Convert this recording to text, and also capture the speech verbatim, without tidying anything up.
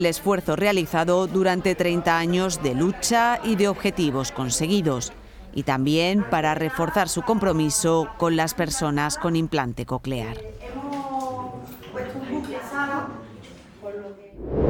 El esfuerzo realizado durante treinta años de lucha y de objetivos conseguidos, y también para reforzar su compromiso con las personas con implante coclear.